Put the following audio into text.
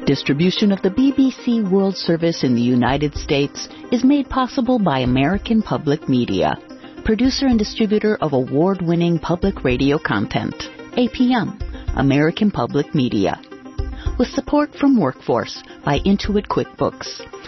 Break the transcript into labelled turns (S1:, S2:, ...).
S1: Distribution of the BBC World Service in the United States is made possible by American Public Media, producer and distributor of award-winning public radio content. APM, American Public Media. With support from Workforce by Intuit QuickBooks.